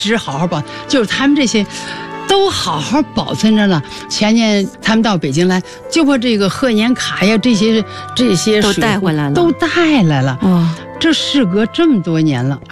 直好好保，就是他们这些都好好保存着了。前年他们到北京来，就把这个贺年卡呀这些都带回来了， 都带来了。这事隔这么多年了。